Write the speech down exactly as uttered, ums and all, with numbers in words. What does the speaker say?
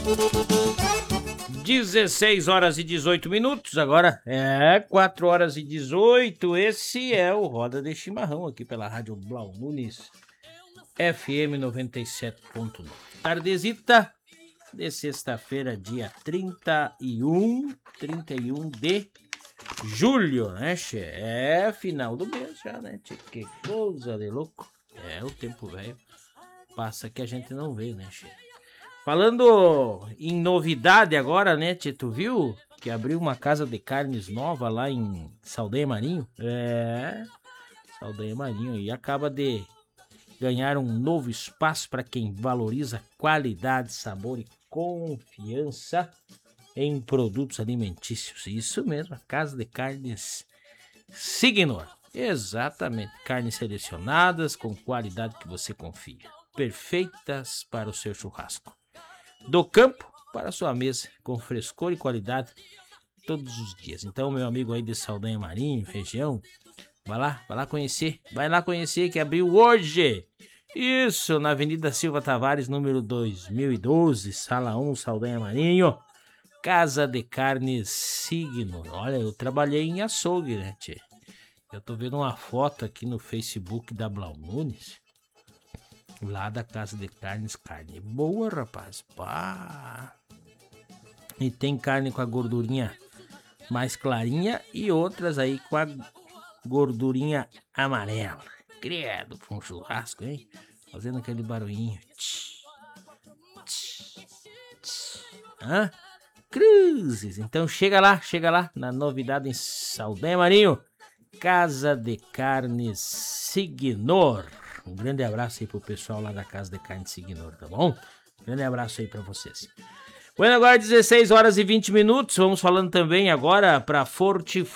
dezesseis horas e dezoito minutos, agora é quatro horas e dezoito. Esse é o Roda de Chimarrão aqui pela Rádio Blau Nunes, F M noventa e sete ponto nove. Tardezita de sexta-feira, dia trinta e um, trinta e um de julho, né, che? É final do mês já, né, che? Que coisa de louco. É, o tempo velho passa que a gente não vê, né, che? Falando em novidade agora, né, tchê, tu viu que abriu uma casa de carnes nova lá em Saldanha Marinho? É, Saldanha Marinho, e acaba de ganhar um novo espaço para quem valoriza qualidade, sabor e confiança em produtos alimentícios. Isso mesmo, a Casa de Carnes Signor. Exatamente, carnes selecionadas com qualidade que você confia, perfeitas para o seu churrasco. Do campo para a sua mesa, com frescor e qualidade todos os dias. Então, meu amigo aí de Saldanha Marinho, região, vai lá, vai lá conhecer, vai lá conhecer que abriu hoje. Isso, na Avenida Silva Tavares, número dois mil e doze, Sala um, Saldanha Marinho, Casa de Carnes Signo. Olha, eu trabalhei em açougue, né, tchê? Eu tô vendo uma foto aqui no Facebook da Blau Nunes, lá da Casa de Carnes, carne boa, rapaz. Pá. E tem carne com a gordurinha mais clarinha e outras aí com a gordurinha amarela. Credo, com um churrasco, hein? Fazendo aquele barulhinho. Tch, tch, tch. Hã? Cruzes. Então chega lá, chega lá na novidade em Saldanha Marinho. Casa de Carnes Signor. Um grande abraço aí pro pessoal lá da Casa de Carne Signor, tá bom? Grande abraço aí pra vocês. Bueno, agora dezesseis horas e vinte minutos, vamos falando também agora pra Forte